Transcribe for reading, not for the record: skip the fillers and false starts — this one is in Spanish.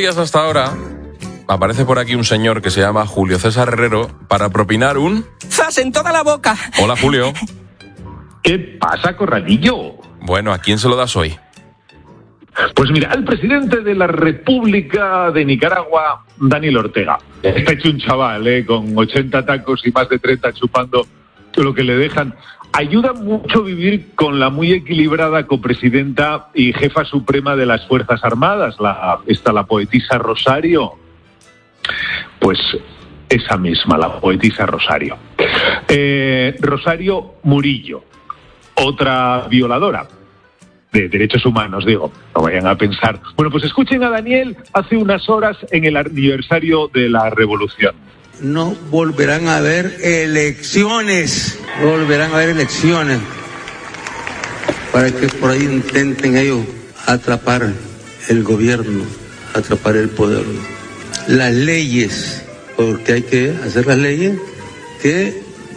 días hasta ahora aparece por aquí un señor que se llama Julio César Herrero para propinar un... ¡zas en toda la boca! Hola, Julio. ¿Qué pasa, Corralillo? Bueno, ¿a quién se lo das hoy? Pues mira, al presidente de la República de Nicaragua, Daniel Ortega. Está hecho un chaval, con 80 tacos y más de 30 chupando todo lo que le dejan. Ayuda mucho vivir con la muy equilibrada copresidenta y jefa suprema de las Fuerzas Armadas, la poetisa Rosario. Pues esa misma, la poetisa Rosario. Rosario Murillo, otra violadora de derechos humanos, digo, no vayan a pensar. Bueno, pues escuchen a Daniel hace unas horas en el aniversario de la Revolución. No volverán a haber elecciones, no volverán a haber elecciones para que por ahí intenten ellos atrapar el gobierno, atrapar el poder. Las leyes, porque hay que hacer las leyes que